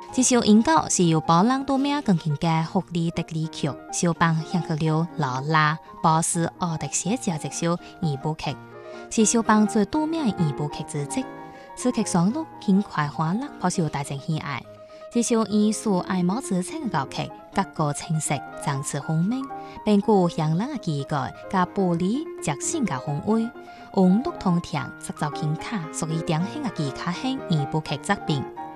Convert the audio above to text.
这首音乐是由波兰多名钢琴家霍利德里曲小邦献给了劳拉波斯奥德写这首二部曲，是小邦最多名的二部曲之一。此曲上路轻快欢乐，颇受大众喜爱。这首艺术爱慕之情的歌曲，格局清晰，层次分明，并具响亮的基调，加玻璃革新的风味，音律通听，节奏轻快，属于典型的吉他型二部曲作品。